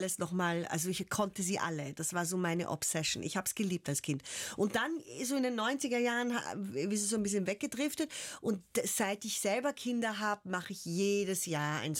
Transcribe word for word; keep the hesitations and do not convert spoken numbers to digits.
alles nochmal, also ich konnte sie alle. Das war so meine Obsession. Ich habe es geliebt als Kind. Und dann, so in den neunziger Jahren, ist es so ein bisschen weggedriftet. Und seit ich selber Kinder habe, mache ich jedes Jahr ein